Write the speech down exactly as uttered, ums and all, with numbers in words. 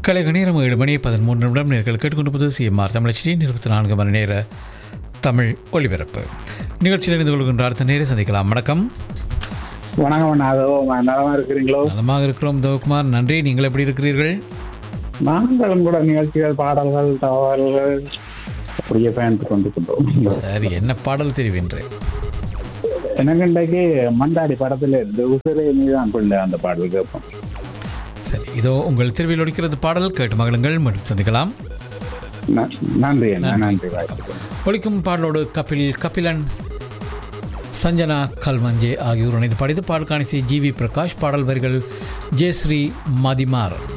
கலைக நேரம் ஏழு மணி பதிமூன்று நிமிடம் நேர்கள் கேட்டுக்கொண்டிருப்பது சிஎம்ஆர் தமிழச்சியின் இருபத்தி நான்கு மணி நேர தமிழ் ஒலிபரப்பு நிகழ்ச்சியில் இருந்து கொள்கின்ற அடுத்த நேரம் சந்திக்கலாம். வணக்கம். வணக்கம். நலமா இருக்கிறீங்களோ? நலமாக இருக்கிறோம் தேவகுமார், நன்றி. நீங்கள் எப்படி இருக்கிறீர்கள்? நாங்களும் கூட நிகழ்ச்சிகள், பாடல்கள், தகவல்கள் அப்படியே பயணித்து கொண்டிருக்கின்றோம். சரி, என்ன பாடல் தெரிவின்றேன்? எனக்கு இன்றைக்கு மண்டாடி படத்துல இருந்து உசிரை நீதான் பிள்ளை அந்த பாடல் கேட்போம். சரி, இதோ உங்கள் தெருவில் ஒலிக்கிறது பாடல். கேட்டு மகளுங்கள். மீண்டும் சந்திக்கலாம். நன்றி. நன்றி. ஒலிக்கும் பாடலோடு கபில் கபிலன், சஞ்சனா கல்மஞ்சே ஆகியோர் இணைந்து படித்து பாடல் காணிசை ஜி வி பிரகாஷ், பாடல் வரிகள் ஜெயஸ்ரீ மதிமாறன்.